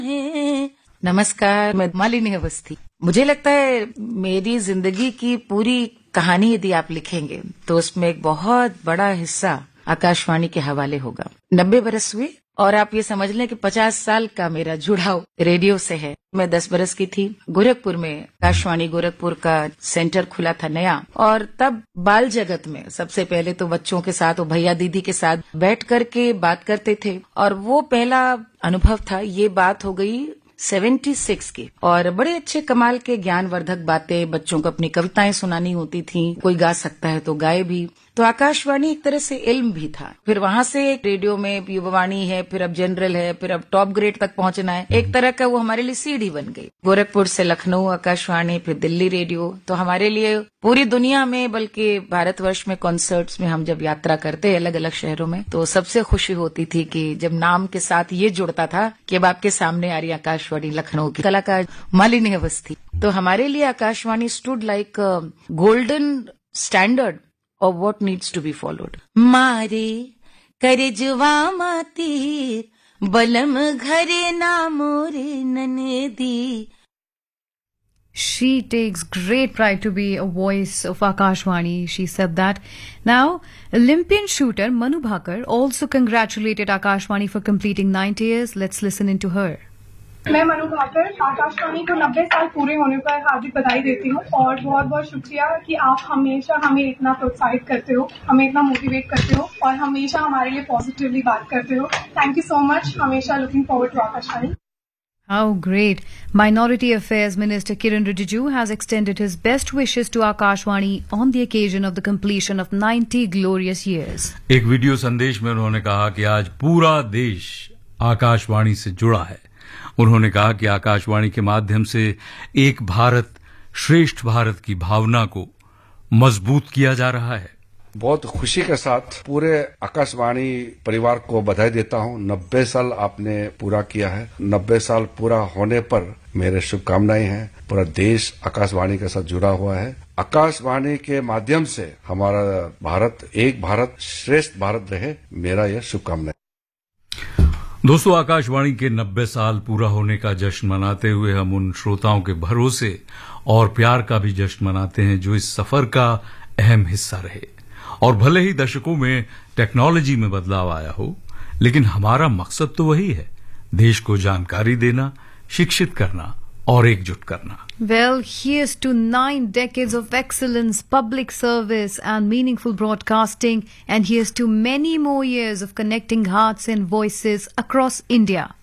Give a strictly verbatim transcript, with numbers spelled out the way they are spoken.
नमस्कार, मैं मालिनी अवस्थी। मुझे लगता है मेरी जिंदगी की पूरी कहानी यदि आप लिखेंगे तो उसमें एक बहुत बड़ा हिस्सा आकाशवाणी के हवाले होगा। नब्बे बरस हुए और आप ये समझ लें कि पचास साल का मेरा जुड़ाव रेडियो से है। मैं दस बरस की थी, गोरखपुर में आकाशवाणी गोरखपुर का सेंटर खुला था नया, और तब बाल जगत में सबसे पहले तो बच्चों के साथ और भैया दीदी के साथ बैठ करके बात करते थे, और वो पहला अनुभव था। ये बात हो गई छिहत्तर की, और बड़े अच्छे कमाल के ज्ञानवर्धक बातें, बच्चों को अपनी कविताएं सुनानी होती थी, कोई गा सकता है तो गाए भी। तो आकाशवाणी एक तरह से इल्म भी था। फिर वहां से रेडियो में युवावाणी है, फिर अब जनरल है, फिर अब टॉप ग्रेड तक पहुंचना है। एक तरह का वो हमारे लिए सीढ़ी बन गई। गोरखपुर से लखनऊ आकाशवाणी, फिर दिल्ली रेडियो। तो हमारे लिए पूरी दुनिया में, बल्कि भारतवर्ष में कॉन्सर्ट्स में हम जब यात्रा करते अलग अलग शहरों में, तो सबसे खुशी होती थी कि जब नाम के साथ ये जुड़ता था कि अब आपके सामने आ रही आकाशवाणी लखनऊ की कलाकार मालिनी अवस्थी। तो हमारे लिए Akashvani stood like golden standard of what needs to be followed. मारे करजवा मातीर बलम घरे ना मोरे ननेदी. She takes great pride to be a voice of Akashvani. She said that. Now, Olympian shooter Manu Bhaker also congratulated Akashvani for completing ninety years. Let's listen into her. मैं मनु भाकर आकाशवाणी को नब्बे साल पूरे होने पर हार्दिक बधाई देती हूँ, और बहुत बहुत शुक्रिया कि आप हमेशा हमें इतना प्रोत्साहित करते हो, हमें इतना मोटिवेट करते हो, और हमेशा हमारे लिए पॉजिटिवली बात करते हो। Thank you so much. हमेशा looking forward to Akashvani. How great. Minority Affairs Minister Kiran Rijiju has extended his best wishes to Akashvani on the occasion of the completion of ninety glorious years. एक video संदेश में उन्होंने कहा कि आज पूरा देश आकाशवाणी से जुड़ा है। उन्होंने कहा कि आकाशवाणी के माध्यम से एक भारत श्रेष्ठ भारत की भावना को मजबूत किया जा रहा है। बहुत खुशी के साथ पूरे आकाशवाणी परिवार को बधाई देता हूं। नब्बे साल आपने पूरा किया है। नब्बे साल पूरा होने पर मेरे शुभकामनाएं हैं। पूरा देश आकाशवाणी के साथ जुड़ा हुआ है। आकाशवाणी के माध्यम से हमारा भारत एक भारत श्रेष्ठ भारत रहे, मेरा यह शुभकामनाएं। दोस्तों, आकाशवाणी के नब्बे साल पूरा होने का जश्न मनाते हुए हम उन श्रोताओं के भरोसे और प्यार का भी जश्न मनाते हैं जो इस सफर का अहम हिस्सा रहे। और भले ही दशकों में टेक्नोलॉजी में बदलाव आया हो, लेकिन हमारा मकसद तो वही है, देश को जानकारी देना, शिक्षित करना और एकजुट करना। Well, here's to nine decades of excellence, public service and meaningful broadcasting, and here's to many more years of connecting hearts and voices across India.